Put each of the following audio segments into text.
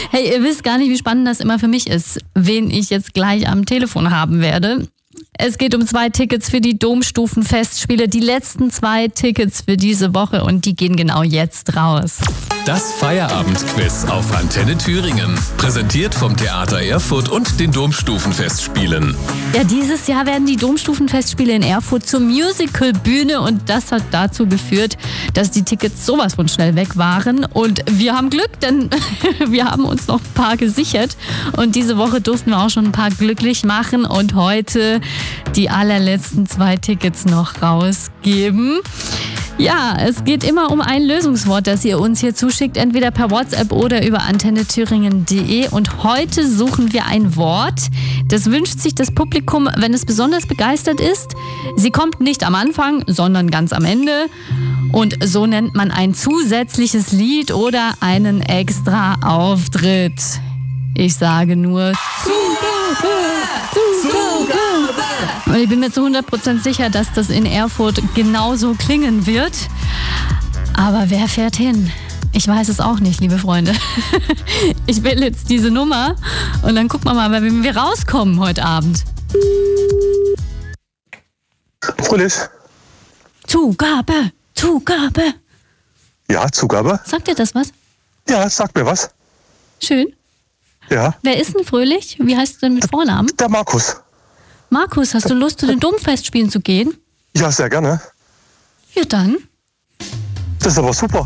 Hey, ihr wisst gar nicht, wie spannend das immer für mich ist, wen ich jetzt gleich am Telefon haben werde. Es geht um 2 Tickets für die Domstufenfestspiele, die letzten 2 Tickets für diese Woche und die gehen genau jetzt raus. Das Feierabendquiz auf Antenne Thüringen. Präsentiert vom Theater Erfurt und den Domstufenfestspielen. Ja, dieses Jahr werden die Domstufenfestspiele in Erfurt zur Musicalbühne und das hat dazu geführt, dass die Tickets sowas von schnell weg waren. Und wir haben Glück, denn wir haben uns noch ein paar gesichert und diese Woche durften wir auch schon ein paar glücklich machen und heute die allerletzten 2 Tickets noch rausgeben. Ja, es geht immer um ein Lösungswort, das ihr uns hier zuschickt, entweder per WhatsApp oder über antennethüringen.de. Und heute suchen wir ein Wort, das wünscht sich das Publikum, wenn es besonders begeistert ist. Sie kommt nicht am Anfang, sondern ganz am Ende. Und so nennt man ein zusätzliches Lied oder einen extra Auftritt. Ich sage nur Zugabe! Ich bin mir zu 100% sicher, dass das in Erfurt genauso klingen wird. Aber wer fährt hin? Ich weiß es auch nicht, liebe Freunde. Ich wähle jetzt diese Nummer und dann gucken wir mal, bei wem wir rauskommen heute Abend. Fröhlich. Zugabe. Ja, Zugabe. Sagt dir das was? Ja, sag mir was. Schön. Ja. Wer ist denn Fröhlich? Wie heißt du denn mit Vornamen? Der Markus. Markus, hast du Lust, zu den Domfestspielen zu gehen? Ja, sehr gerne. Ja, dann. Das ist aber super.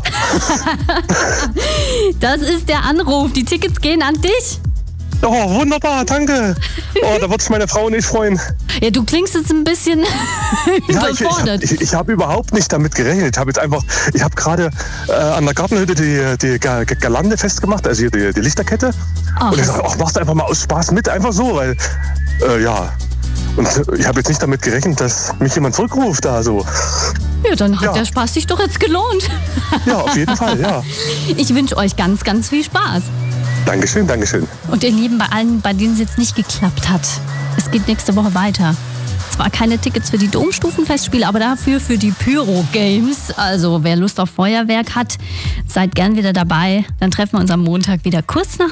Das ist der Anruf. Die Tickets gehen an dich. Oh, wunderbar, danke. Oh, da wird sich meine Frau nicht freuen. Ja, du klingst jetzt ein bisschen überfordert. Ich habe überhaupt nicht damit gerechnet. Ich habe gerade an der Gartenhütte die Girlande festgemacht, also die Lichterkette. Ach. Und ich sage, machst du einfach mal aus Spaß mit, einfach so, weil, ja. Und ich habe jetzt nicht damit gerechnet, dass mich jemand zurückruft da so. Ja, dann hat der Spaß sich doch jetzt gelohnt. Ja, auf jeden Fall, ja. Ich wünsche euch ganz, ganz viel Spaß. Dankeschön, Dankeschön. Und ihr Lieben, bei allen, bei denen es jetzt nicht geklappt hat, es geht nächste Woche weiter. Zwar keine Tickets für die Domstufenfestspiele, aber dafür für die Pyro-Games. Also wer Lust auf Feuerwerk hat, seid gern wieder dabei. Dann treffen wir uns am Montag wieder kurz nach